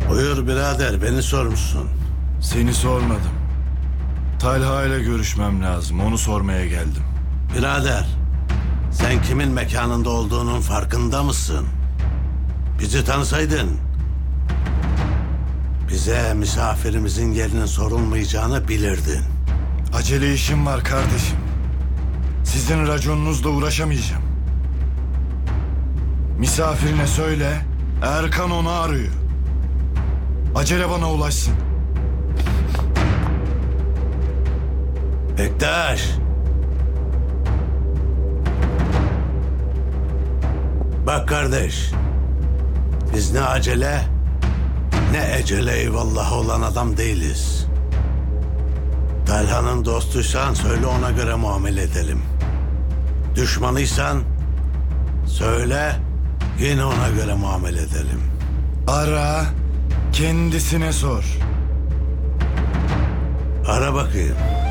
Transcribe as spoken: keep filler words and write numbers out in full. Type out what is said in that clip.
Buyur birader, beni sormuşsun. Seni sormadım. Talha ile görüşmem lazım. Onu sormaya geldim. Birader, sen kimin mekanında olduğunun farkında mısın? Bizi tanısaydın, bize misafirimizin yerinin sorulmayacağını bilirdin. Acele işim var kardeşim. Sizin raconunuzla uğraşamayacağım. Misafirine söyle, Erkan onu arıyor. Acele bana ulaşsın. Bektaş. Bak kardeş, biz ne acele ne ecele eyvallah olan adam değiliz. Talha'nın dostuysan söyle, ona göre muamele edelim. Düşmanıysan söyle, yine ona göre muamele edelim. Ara, kendisine sor. Ara bakayım.